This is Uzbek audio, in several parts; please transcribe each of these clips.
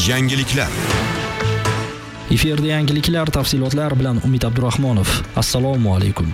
Yangiliklar. Efirda yangiliklar tafsilotlar bilan Umid Abdurahmonov. Assalomu alaykum.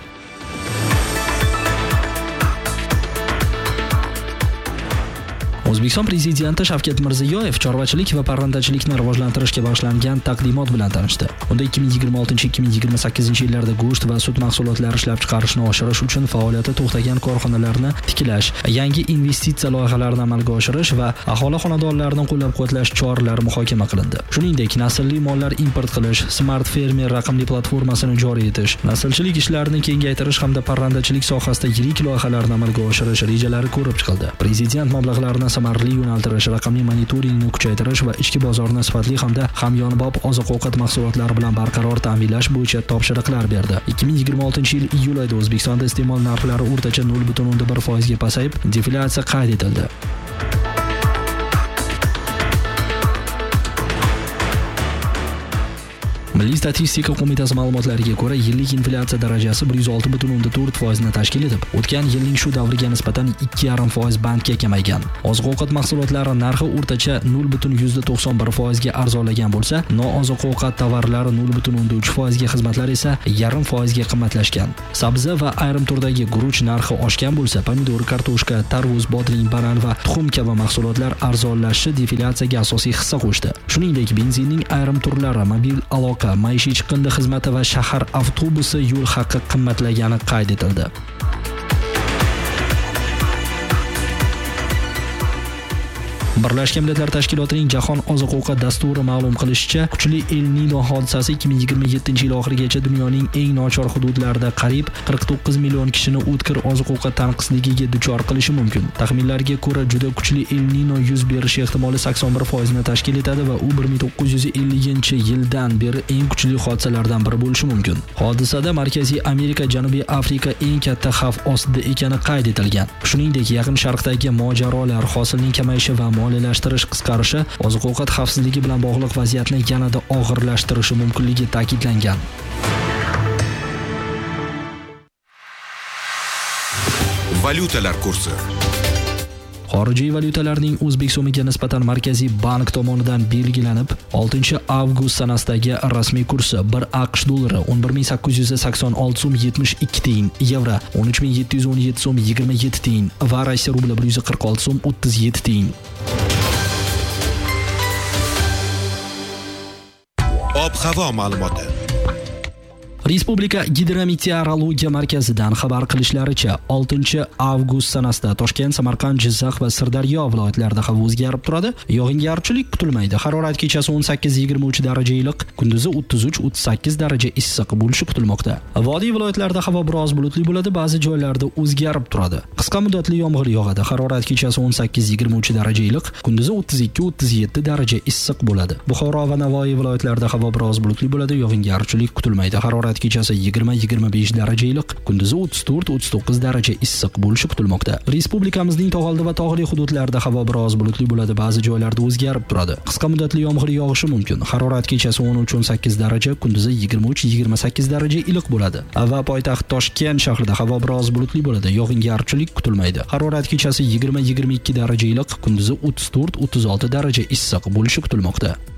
O'zbekiston Prezidenti Shavkat Mirziyoyev chorvachilik va parrandachilikni rivojlantirishga bag'ishlangan taqdimot bilan tanishdi. Unda 2026-2028 yillarda go'sht va sut mahsulotlari ishlab chiqarishni oshirish uchun faoliyati to'xtagan korxonalarni tiklash, yangi investitsiya loyihalarini amalga oshirish va aholi xonadonlarini qo'llab-quvvatlash choralari muhokama qilindi. Shuningdek, naslli mollar import qilish, Smart Fermer raqamli platformasini joriy etish, naslchilik ishlarini kengaytirish hamda parrandachilik sohasida yirik loyihalarni amalga oshirish rejalari ko'rib chiqildi. Prezident mablag'larini samarali yo'naltirish, raqamli monitoringni kuchaytirish va ichki bozorni sifatli hamda hamyonbop oziq-ovqat mahsulotlari bilan barqaror ta'minlash bo'yicha topshiriqlar berdi. 2026-yil iyul oyida O'zbekistonda iste'mol narxlari o'rtacha 0.1% ga pasayib, deflyatsiya qayd etildi. Milliy statistika qo'mitasi ma'lumotlariga ko'ra, yillik inflyatsiya darajasi 106.4% ni tashkil etib, o'tgan yilning shu davriga nisbatan 2.5% bandga kamaygan. Oziq-ovqat mahsulotlari narxi o'rtacha 0.91% ga arzonlagan bo'lsa, nooziq-ovqat tovarlari 0.13% ga, xizmatlar esa 0.5% ga qimmatlashgan. Sabzi va ayrim turdagi guruch narxi oshgan bo'lsa, pomidor, kartoshka, tarvuz, bodring, banan va tuxum kabi mahsulotlar arzonlashishi deflyatsiyaga asosiy hissa qo'shdi. Shuningdek, benzinning ayrim turlari, mobil aloqa, maishiy chiqindi xizmati va shahar avtobusi yo'l haqi qimmatlagani qayd etildi. Birlashgan Millatlar Tashkilotining Jahon oziq-ovqat dasturi ma'lum qilishicha, kuchli El Nino hodisasi 2027-yil oxirigacha dunyoning eng nochor hududlarida qariyb 49 million kishini o'tkir oziq-ovqat tanqisligiga duchor qilishi mumkin. Taxminlarga ko'ra, juda kuchli El Nino yuz berishi ehtimoli 81% ni tashkil etadi va u 1950-yildan beri eng kuchli hodisalardan biri bo'lishi mumkin. Hodisada Markaziy Amerika, Janubiy Afrika eng katta xavf ostida ekani qayd etilgan. Shuningdek, Yaqin Sharqdagi mojarolar, hosilning kamayishi va moliyalashtirish qisqarishi oziq-ovqat xavfsizligi bilan bog'liq vaziyatni yanada og'irlashtirishi mumkinligi ta'kidlangan. Valyutalar kursi. Xorijiy valyutalarning O'zbek so'miga nisbatan Markaziy bank tomonidan belgilanib, 6-avgust sanasidagi rasmiy kursi 1 AQSh dollari 11.886 so'm 72 tiyin, yevro 13.717 so'm 27 tiyin va Rossiya rubli 146 so'm 37 tiyin. Ob-havo ma'lumoti. Respublika Gidrometeorologiya markazidan xabar qilishlaricha, 6-avgust sanasida Toshkent, Samarqand, Jizzax va Sirdaryo viloyatlarida havo o'zgarib turadi. Yog'ingarchilik kutilmaydi. Harorat kechasi 18-23 daraja iliq, kunduzi 33-38 daraja issiq bo'lishi kutilmoqda. Vodiy viloyatlarida havo biroz bulutli bo'ladi, ba'zi joylarda o'zgarib turadi. Qisqa muddatli yomg'ir yog'adi. Harorat kechasi 18-23 daraja iliq, kunduzi 32-37 daraja issiq bo'ladi. Buxoro va Navoiy viloyatlarida havo biroz bulutli bo'ladi, yog'ingarchilik kutilmaydi. Harorat kechasi 20-25 daraja iliq, kunduzi 34-39 daraja issiq bo'lishi kutilmoqda. Respublikamizning tog'oldi va tog'li hududlarida havo biroz bulutli bo'ladi, ba'zi joylarda o'zgarib turadi. Qisqa muddatli yomg'ir yog'ishi mumkin. Harorat kechasi 13-18 daraja, kunduzi 23-28 daraja iliq bo'ladi. Va poytaxt Toshkent shahrida havo biroz bulutli bo'ladi, yog'ingarchilik kutilmaydi. Harorat kechasi 20-22 daraja iliq, kunduzi 34-36 daraja issiq bo'lishi kutilmoqda.